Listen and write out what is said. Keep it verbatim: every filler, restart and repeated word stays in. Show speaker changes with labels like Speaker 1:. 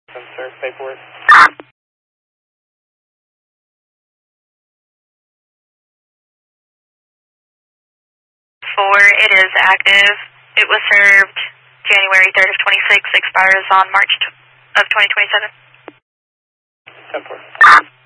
Speaker 1: Sir, paperwork.
Speaker 2: Four, it is active. It was served January third of twenty-six, expires on March of twenty twenty-seven.
Speaker 1: ten four.